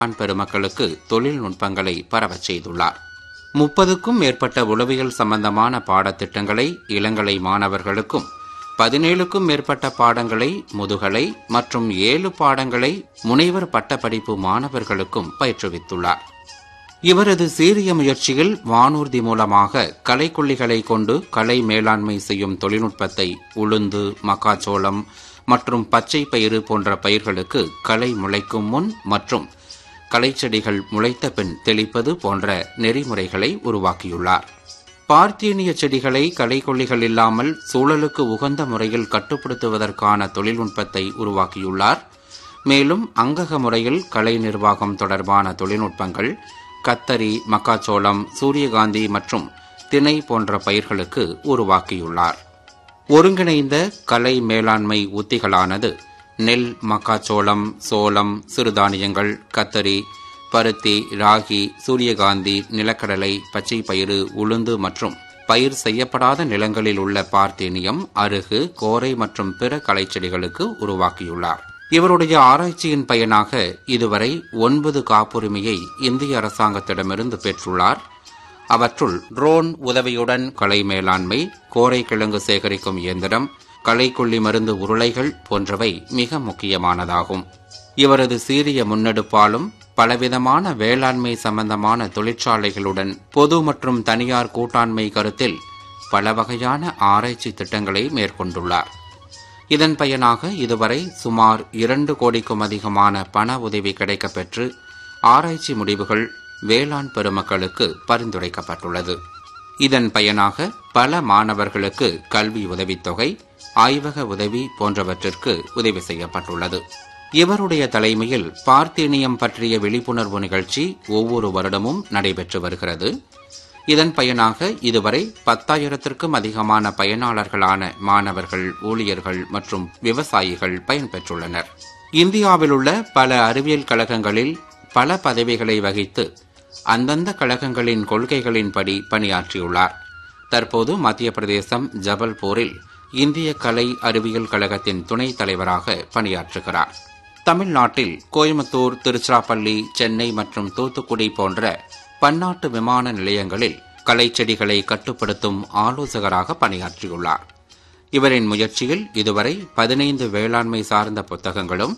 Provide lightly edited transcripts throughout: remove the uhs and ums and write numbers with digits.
பெருமக்களுக்கு தொழில்நுட்பங்களை பரவச் செய்துள்ளார். 30க்கும் மேற்பட்ட உளவியல் சம்பந்தமான பாடத்திட்டங்களை இளங்கலை மாணவர்களுக்கும், 17க்கும் மேற்பட்ட பாடங்களை முதுகலை மற்றும் 7 பாடங்களை முனைவர் பட்டப்படிப்பு மாணவர்களுக்கும் பயிற்றுவித்துள்ளார். இவரது சீரிய முயற்சியில் வானூர்தி மூலமாக களைக்கொல்லிகளை கொண்டு களை மேலாண்மை செய்யும் தொழில்நுட்பத்தை உளுந்து, மக்காச்சோளம் மற்றும் பச்சை பயிறு போன்ற பயிர்களுக்கு களை முளைக்கும் முன் மற்றும் களைச்செடிகள் முளைத்த பின் தெளிப்பது போன்ற நெறிமுறைகளை உருவாக்கியுள்ளார். பார்த்தீனிய செடிகளை களைக்கொல்லிகள் இல்லாமல் சூழலுக்கு உகந்த முறையில் கட்டுப்படுத்துவதற்கான தொழில்நுட்பத்தை உருவாக்கியுள்ளார். மேலும் அங்கக முறையில் களை நிர்வாகம் தொடர்பான தொழில்நுட்பங்கள் கத்தரி, மக்காச்சோளம், சூரியகாந்தி மற்றும் திணை போன்ற பயிர்களுக்கு உருவாக்கியுள்ளார். ஒருங்கிணைந்த களை மேலாண்மை உத்திகளானது நெல், மக்காச்சோளம், சோளம், சிறுதானியங்கள், கத்தரி, பருத்தி, ராகி, சூரியகாந்தி, நிலக்கடலை, பச்சை பயிறு, உளுந்து மற்றும் பயிர் செய்யப்படாத நிலங்களில் உள்ள பார்த்தீனியம், அருகு, கோரை மற்றும் பிற களைச்செடிகளுக்கு உருவாக்கியுள்ளார். இவருடைய ஆராய்ச்சியின் பயனாக இதுவரை 9 காப்புரிமையை இந்திய அரசாங்கத்திடமிருந்து பெற்றுள்ளார். அவற்றுள் ட்ரோன் உதவியுடன் களை மேலாண்மை, கோரை கிழங்கு சேகரிக்கும் இயந்திரம், களைக்கொல்லி மருந்து உருளைகள் போன்றவை மிக முக்கியமானதாகும். இவரது சீரிய முன்னெடுப்பாலும் பலவிதமான வேளாண்மை சம்பந்தமான தொழிற்சாலைகளுடன் பொது மற்றும் தனியார் கூட்டாண்மை கருத்தில் பல வகையான ஆராய்ச்சி திட்டங்களை மேற்கொண்டுள்ளார். இதன் பயனாக இதுவரை சுமார் 2 கோடிக்கும் அதிகமான பண உதவி கிடைக்கப்பெற்று ஆராய்ச்சி முடிவுகள் வேளாண் பெருமக்களுக்கு பரிந்துரைக்கப்பட்டுள்ளது. இதன் பயனாக பல மாணவர்களுக்கு கல்வி உதவித்தொகை, ஆய்வக உதவி போன்றவற்றிற்கு உதவி செய்யப்பட்டுள்ளது. இவருடைய தலைமையில் பார்த்தீனியம் பற்றிய விழிப்புணர்வு நிகழ்ச்சி ஒவ்வொரு வருடமும் நடைபெற்று வருகிறது. இதன் பயனாக இதுவரை 10,000க்கும் அதிகமான பயனாளர்களான மாணவர்கள், ஊழியர்கள் மற்றும் விவசாயிகள் பயன்பெற்றுள்ளனர். இந்தியாவில் உள்ள பல அறிவியல் கழகங்களில் பல பதவிகளை வகித்து அந்தந்த கழகங்களின் கொள்கைகளின்படி பணியாற்றியுள்ளார். தற்போது மத்திய பிரதேசம் ஜபல்பூரில் இந்திய கலை அறிவியல் கழகத்தின் துணைத் தலைவராக பணியாற்றுகிறார். தமிழ்நாட்டில் கோயம்புத்தூர், திருச்சிராப்பள்ளி, சென்னை மற்றும் தூத்துக்குடி போன்ற பன்னாட்டு விமான நிலையங்களில் களைச்செடிகளை கட்டுப்படுத்தும் ஆலோசகராக பணியாற்றியுள்ளார். இவரின் முயற்சியில் இதுவரை 15 வேளாண்மை சார்ந்த புத்தகங்களும்,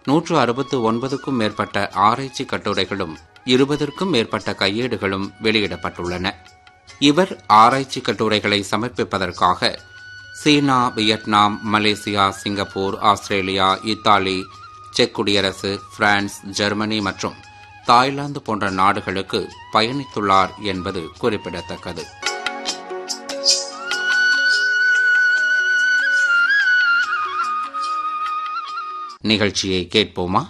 169க்கும் மேற்பட்ட ஆராய்ச்சி கட்டுரைகளும், 20க்கும் மேற்பட்ட கையேடுகளும் வெளியிடப்பட்டுள்ளன. இவர் ஆராய்ச்சி கட்டுரைகளை சமர்ப்பிப்பதற்காக சீனா, Vietnam, Malaysia, Singapore, Australia, Italy, check குடியரசு, பிரான்ஸ், ஜெர்மனி மற்றும் தாய்லாந்து போன்ற நாடுகளுக்கு பயணித்துள்ளார் என்பது குறிப்பிடத்தக்கது. நிகழ்ச்சியை கேட்போமா?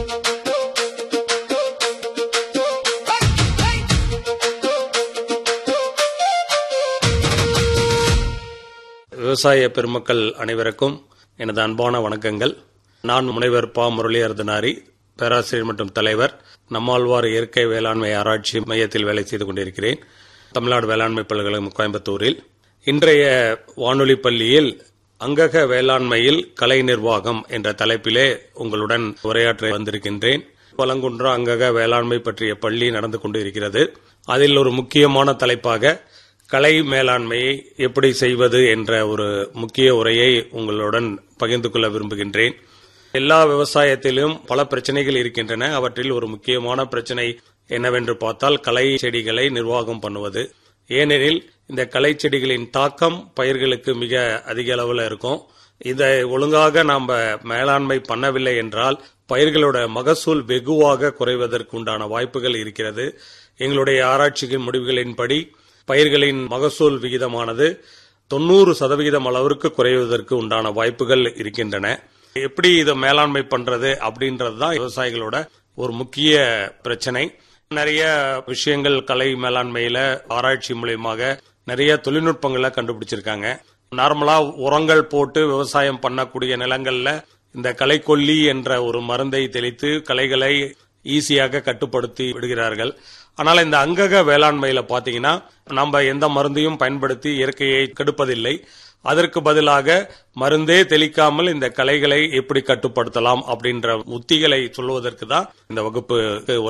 விவசாய பெருமக்கள் அனைவருக்கும் எனது அன்பான வணக்கங்கள். நான் முனைவர் ப. முரளியர்தனாரி, பேராசிரியர் மற்றும் தலைவர், நம்மாழ்வார் இயற்கை வேளாண்மை ஆராய்ச்சி மையத்தில் வேலை செய்து கொண்டிருக்கிறேன். தமிழ்நாடு வேளாண்மை பல்கலைக்கழகம் கோயம்புத்தூரில். இன்றைய வானொலி பள்ளியில் அங்கக வேளாண்மையில் கலை நிர்வாகம் என்ற தலைப்பிலே உங்களுடன் உரையாற்ற வந்திருக்கின்றேன். பலங்குன்றா அங்கக வேளாண்மை பற்றிய பள்ளி நடந்து கொண்டிருக்கிறது. அதில் ஒரு முக்கியமான தலைப்பாக கலை மேலாண்மையை எப்படி செய்வது என்ற ஒரு முக்கிய உரையை உங்களுடன் பகிர்ந்து கொள்ள விரும்புகின்றேன். எல்லா விவசாயத்திலும் பல பிரச்சனைகள் இருக்கின்றன. அவற்றில் ஒரு முக்கியமான பிரச்சனை என்னவென்று பார்த்தால் களை செடிகளை நிர்வாகம் பண்ணுவது. ஏனெனில் இந்த களை செடிகளின் தாக்கம் பயிர்களுக்கு மிக அதிக அளவில் இருக்கும். இதை ஒழுங்காக நாம் மேலாண்மை பண்ணவில்லை என்றால் பயிர்களோட மகசூல் வெகுவாக குறைவதற்கு உண்டான வாய்ப்புகள் இருக்கிறது. எங்களுடைய ஆராய்ச்சியின் முடிவுகளின்படி பயிர்களின் மகசூல் விகிதமானது 90% அளவிற்கு குறைவதற்கு உண்டான வாய்ப்புகள் இருக்கின்றன. எப்படி இதை மேலாண்மை பண்றது அப்படின்றதுதான் விவசாயிகளோட ஒரு முக்கிய பிரச்சனை. நிறைய விஷயங்கள் கலை மேலாண்மையில ஆராய்ச்சி மூலமாக நிறைய தொழில்நுட்பங்களை கண்டுபிடிச்சிருக்காங்க. நார்மலா உரங்கள் போட்டு விவசாயம் பண்ணக்கூடிய நிலங்கள்ல இந்த களைக்கொல்லி என்ற ஒரு மருந்தை தெளித்து களைகளை ஈஸியாக கட்டுப்படுத்தி விடுகிறார்கள். ஆனால் இந்த அங்கக வேளாண்மையில பாத்தீங்கன்னா நம்ம எந்த மருந்தையும் பயன்படுத்தி இயற்கையை கெடுப்பதில்லை. அதற்கு பதிலாக மருந்தே தெளிக்காமல் இந்த களைகளை எப்படி கட்டுப்படுத்தலாம் அப்படின்ற உத்திகளை சொல்வதற்கு தான் இந்த வகுப்பு